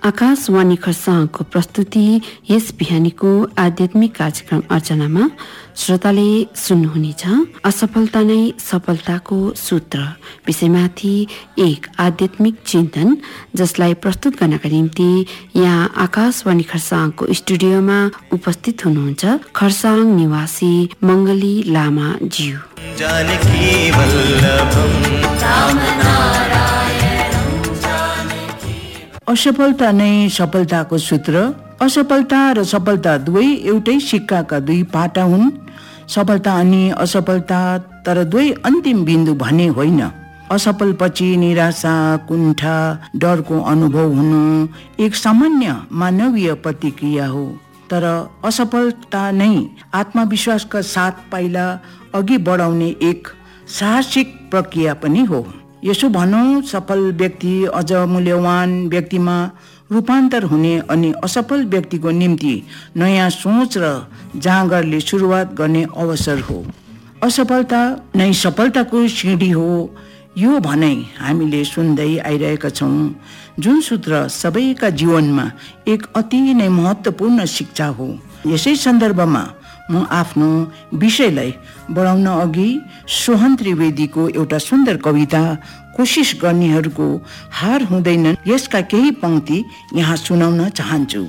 आकाशवाणी खरसाङको प्रस्तुति यस बिहानीको आध्यात्मिक कार्यक्रम अर्चनामा श्रोताले सुन्नुहुनेछ असफलता नै सफलताको सूत्र विषयमाथि एक आध्यात्मिक चिन्तन, जसलाई प्रस्तुत गर्नका निम्ति यहाँ आकाशवाणी खरसाङको स्टुडियोमा उपस्थित हुनुहुन्छ खरसाङ निवासी मङ्गली लामा ज्यू। असफलता नै सफलताको सूत्र। असफलता र सफलता दुवै एउटै सिक्काका दुई पाटा हुन्। सफलता अनि असफलता तर दुवै अन्तिम बिन्दु भने होइन। असफलपछि निराशा, कुण्ठा, डरको अनुभव हुनु एक सामान्य मानवीय प्रतिक्रिया हो। तर असफलता नै आत्मविश्वासका साथ पाइला अघि बढाउने एक साहसिक प्रक्रिया पनि हो। यसो भनौँ, सफल व्यक्ति अझ मूल्यवान व्यक्तिमा रूपान्तर हुने अनि असफल व्यक्तिको निम्ति नयाँ सोच र जाँगरले सुरुवात गर्ने अवसर हो। असफलता नै सफलताको सिँढी हो, यो भनाइ हामीले सुन्दै आइरहेका छौँ, जुन सूत्र सबैका जीवनमा एक अति नै महत्त्वपूर्ण शिक्षा हो। यसै सन्दर्भमा म आफ्नो विषयलाई बढाउन अघि सोहन त्रिवेदीको एउटा सुन्दर कविता कोसिस गर्नेहरूको हार हुँदैन यसका केही पंक्ति यहाँ सुनाउन चाहन्छु।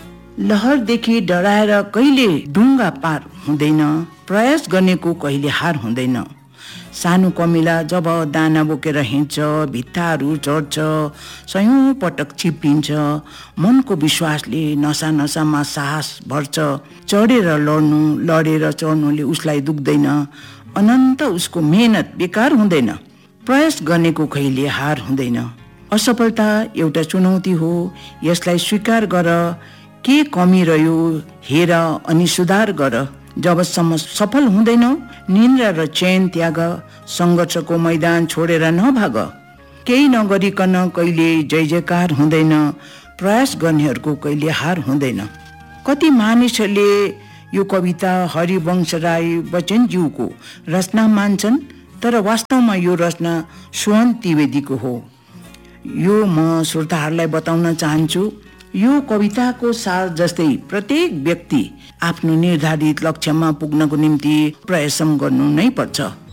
लहरदेखि डराएर कहिले डुङ्गा पार हुँदैन, प्रयास गर्नेको कहिले हार हुँदैन। सानो कमिला जब दाना बोकेर हिँड्छ, भित्ताहरू चढ्छ, सयौं पटक चिप्लिन्छ, मनको विश्वासले नसा नसामा साहस भर्छ। चढेर लड्नु, लडेर चढ्नुले उसलाई दुख्दैन, अनन्त उसको मेहनत बेकार हुँदैन। प्रयास गर्नेको कहिले हार हुँदैन। असफलता एउटा चुनौती हो, यसलाई स्वीकार गर, के कमी रह्यो हेर अनि सुधार गर। जबसम्म सफल हुँदैनौ, निन्द्रा र चैन त्याग, सङ्घर्षको मैदान छोडेर नभाग। केही नगरिकन कहिले जय जयकार हुँदैन, प्रयास गर्नेहरूको कहिले हार हुँदैन। कति मानिसहरूले यो कविता हरिवंश राई बच्चनज्यूको रचना मान्छन्, तर वास्तवमा यो रचना सोहन त्रिवेदीको हो। यो म श्रोताहरूलाई बताउन चाहन्छु। यो कविताको सार जस्तै प्रत्येक व्यक्ति आफ्नो निर्धारित लक्ष्यमा पुग्नको निम्ति प्रयास गर्नु नै पर्छ।